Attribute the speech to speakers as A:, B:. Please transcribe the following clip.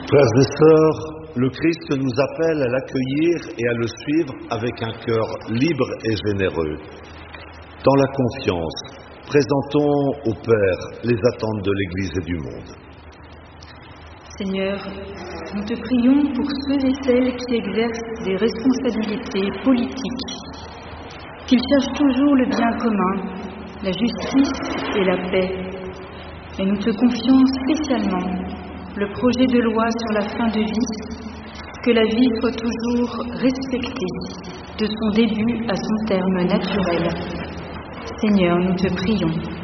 A: Frères et sœurs, le Christ nous appelle à l'accueillir et à le suivre avec un cœur libre et généreux. Dans la confiance, présentons au Père les attentes de l'Église et du monde.
B: Seigneur, nous te prions pour ceux et celles qui exercent des responsabilités politiques, qu'ils cherchent toujours le bien commun, la justice et la paix. Et nous te confions spécialement le projet de loi sur la fin de vie, que la vie soit toujours respectée, de son début à son terme naturel. Seigneur, nous te prions.